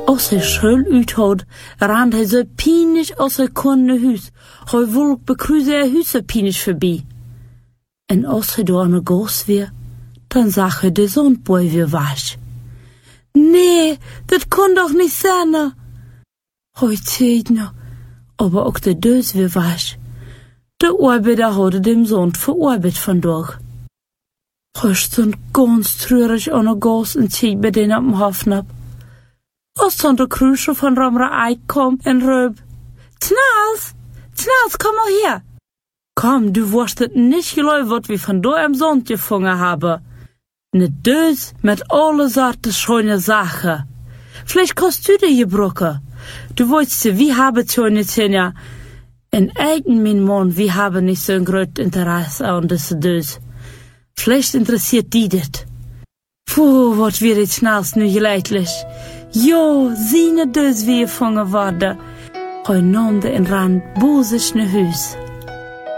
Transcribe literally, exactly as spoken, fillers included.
Als hij schul uithoud, rand hij zo pijnisch als hij kon naar huis. Hij wolk bekruise hij huis zo pijnisch voorbij. En als hij door een goos weer, dan zag hij de zondboy weer was. Nee, dat kon doch niet zijn. Hij zei nog, aber ook de deus weer was. De arbeider hadden dem zond verarbeidet vandaag. Hij stond ganz treurig aan een goos en zei bij den op dem Hofen. Als dan de Krusche van Ramra Eik kom en roep, Tnals, Tnals, kom mal hier. Komm, du wirst het nicht geloven wat wir von da im Sond gefangen haben. Ne Dös mit alle Sorten schöne Sachen. Vielleicht kannst du dir gebrochen. Du weißt, wir haben schöne Zähne. In eigen mein Mann, wir haben nicht so ein großes Interesse an diese Dös. Vielleicht interessiert die das. Puh, wat wird jetzt Tnals nu geleidlich. Jo, seine Dös wie gefangen worden. Hij nam de in rand bozig naar huis.